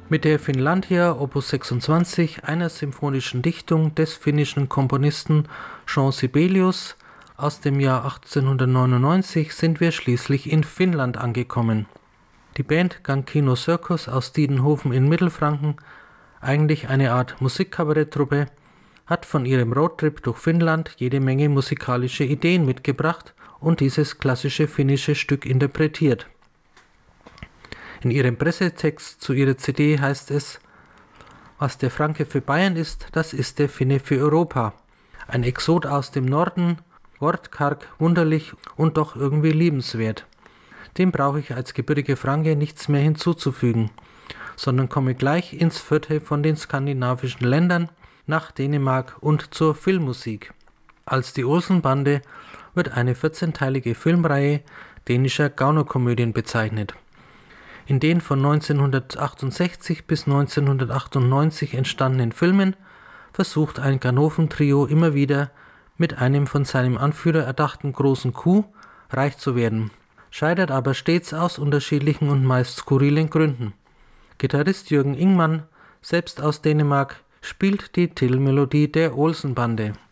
Mit der Finlandia Opus 26, einer symphonischen Dichtung des finnischen Komponisten Jean Sibelius aus dem Jahr 1899, sind wir schließlich in Finnland angekommen. Die Band Gankino Circus aus Diedenhofen in Mittelfranken, eigentlich eine Art Musikkabaretttruppe, hat von ihrem Roadtrip durch Finnland jede Menge musikalische Ideen mitgebracht und dieses klassische finnische Stück interpretiert. In ihrem Pressetext zu ihrer CD heißt es: Was der Franke für Bayern ist, das ist der Finne für Europa. Ein Exot aus dem Norden, wortkarg, wunderlich und doch irgendwie liebenswert. Dem brauche ich als gebürtiger Franke nichts mehr hinzuzufügen, sondern komme gleich ins Vierte von den skandinavischen Ländern, nach Dänemark und zur Filmmusik. Als die Olsenbande wird eine 14-teilige Filmreihe dänischer Gaunerkomödien bezeichnet. In den von 1968 bis 1998 entstandenen Filmen versucht ein Ganoven-Trio immer wieder, mit einem von seinem Anführer erdachten großen Coup reich zu werden, scheitert aber stets aus unterschiedlichen und meist skurrilen Gründen. Gitarrist Jürgen Ingmann, selbst aus Dänemark, spielt die Titelmelodie der Olsenbande.